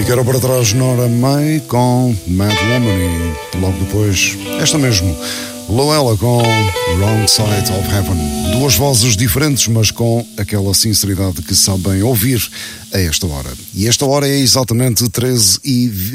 Ficaram para trás Nora May com Mad Woman e logo depois esta mesmo, Loella com Wrong Side of Heaven. Duas vozes diferentes, mas com aquela sinceridade que sabem ouvir a esta hora. E esta hora é exatamente 13h20.